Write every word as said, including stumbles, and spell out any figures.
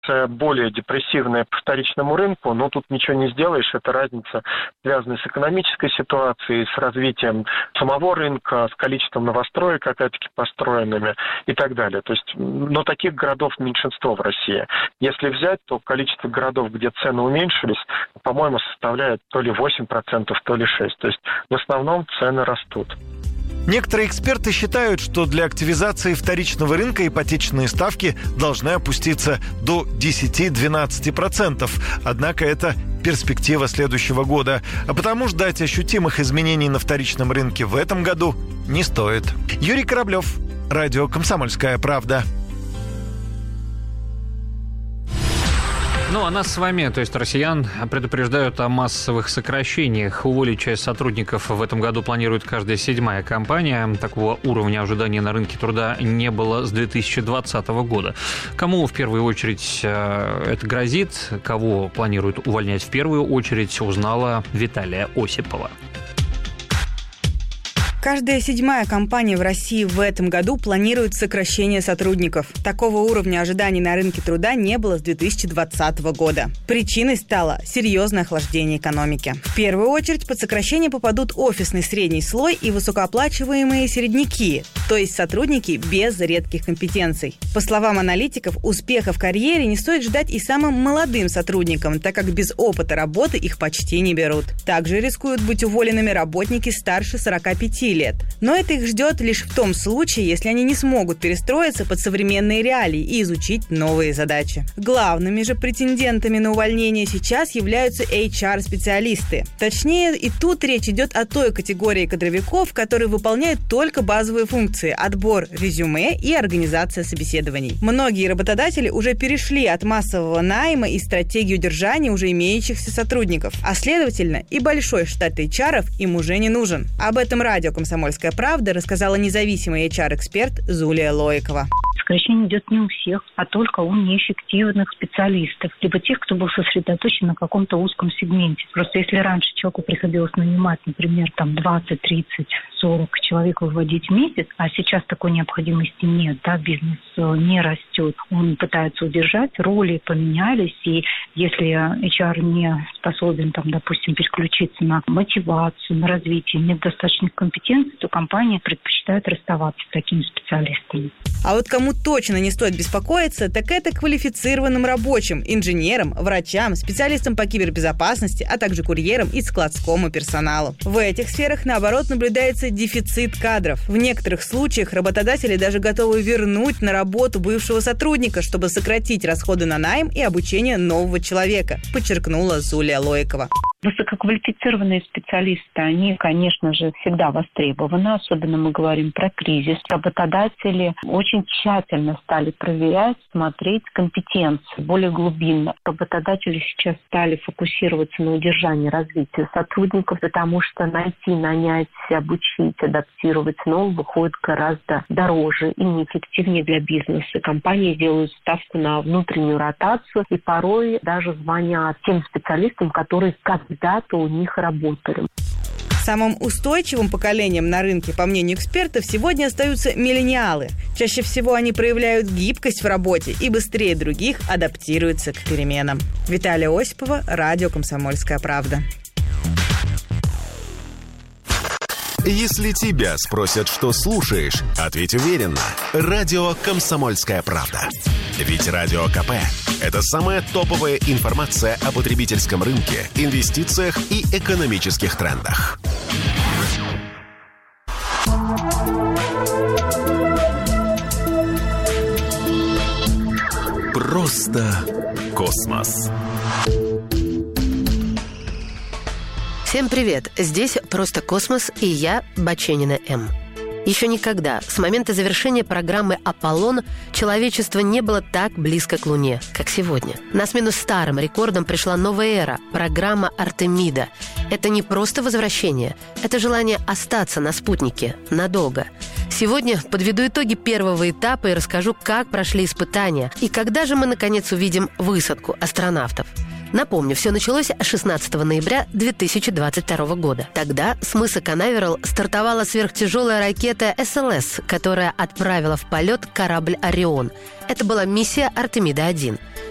более депрессивная по вторичному рынку, но тут ничего не сделаешь. Это разница, связанная с экономической ситуацией, с развитием самого рынка, с количеством новостроек, опять-таки, построенными и так далее. То есть, но таких городов меньшинство в России. Если взять, то количество городов, где цены уменьшились, по-моему, составляет то ли восемь процентов, то ли шесть процентов. То есть, в основном цены растут. Некоторые эксперты считают, что для активизации вторичного рынка ипотечные ставки должны опуститься до десять-двенадцать процентов. Однако это перспектива следующего года. А потому ждать ощутимых изменений на вторичном рынке в этом году не стоит. Юрий Кораблев, радио «Комсомольская правда». Ну, а нас с вами, то есть россиян, предупреждают о массовых сокращениях. Уволить часть сотрудников в этом году планирует каждая седьмая компания. Такого уровня ожидания на рынке труда не было с две тысячи двадцатого года. Кому в первую очередь это грозит, кого планируют увольнять в первую очередь, узнала Виталия Осипова. Каждая седьмая компания в России в этом году планирует сокращение сотрудников. Такого уровня ожиданий на рынке труда не было с две тысячи двадцатого года. Причиной стало серьезное охлаждение экономики. В первую очередь под сокращение попадут офисный средний слой и высокооплачиваемые середняки, то есть сотрудники без редких компетенций. По словам аналитиков, успеха в карьере не стоит ждать и самым молодым сотрудникам, так как без опыта работы их почти не берут. Также рискуют быть уволенными работники старше сорока пяти лет. Но это их ждет лишь в том случае, если они не смогут перестроиться под современные реалии и изучить новые задачи. Главными же претендентами на увольнение сейчас являются эйч ар-специалисты. Точнее, и тут речь идет о той категории кадровиков, которые выполняют только базовые функции – отбор резюме и организация собеседований. Многие работодатели уже перешли от массового найма и стратегии удержания уже имеющихся сотрудников, а следовательно и большой штат эйч ар-ов им уже не нужен. Об этом радио «Комсомольская правда» рассказала независимый эйч ар-эксперт Зулия Лоикова. Сокращение идет не у всех, а только у неэффективных специалистов, либо тех, кто был сосредоточен на каком-то узком сегменте. Просто если раньше человеку приходилось нанимать, например, там двадцать, тридцать, сорок человек выводить в месяц, а сейчас такой необходимости нет, да, бизнес не растет, он пытается удержать, роли поменялись, и если эйч ар не способен, там, допустим, переключиться на мотивацию, на развитие, нет достаточных компетенций, то компания предпочитает расставаться с такими специалистами. А вот кому точно не стоит беспокоиться, так это квалифицированным рабочим, инженерам, врачам, специалистам по кибербезопасности, а также курьерам и складскому персоналу. В этих сферах, наоборот, наблюдается дефицит кадров. В некоторых случаях работодатели даже готовы вернуть на работу бывшего сотрудника, чтобы сократить расходы на найм и обучение нового человека, подчеркнула Зулия Лоикова. Высококвалифицированные специалисты, они, конечно же, всегда востребованы, особенно мы говорим про кризис. Работодатели очень тщательно стали проверять, смотреть компетенции более глубинно. Работодатели сейчас стали фокусироваться на удержании развития сотрудников, потому что найти, нанять, обучить, адаптировать нового выходит гораздо дороже и неэффективнее для бизнеса. Компании делают ставку на внутреннюю ротацию и порой даже звонят тем специалистам, которые когда-то у них работали. Самым устойчивым поколением на рынке, по мнению экспертов, сегодня остаются миллениалы. Чаще всего они проявляют гибкость в работе и быстрее других адаптируются к переменам. Виталия Осипова, радио «Комсомольская правда». Если тебя спросят, что слушаешь, ответь уверенно. Радио «Комсомольская правда». Ведь Радио КП – это самая топовая информация о потребительском рынке, инвестициях и экономических трендах. Просто космос. Всем привет! Здесь «Просто космос» и я, Баченина М. Еще никогда, с момента завершения программы «Аполлон», человечество не было так близко к Луне, как сегодня. На смену старым рекордам пришла новая эра – программа «Артемида». Это не просто возвращение, это желание остаться на спутнике надолго. Сегодня подведу итоги первого этапа и расскажу, как прошли испытания и когда же мы, наконец, увидим высадку астронавтов. Напомню, все началось шестнадцатого ноября две тысячи двадцать второго года. Тогда с мыса Канаверал стартовала сверхтяжелая ракета эс эл эс, которая отправила в полет корабль «Орион». Это была миссия «Артемида-один».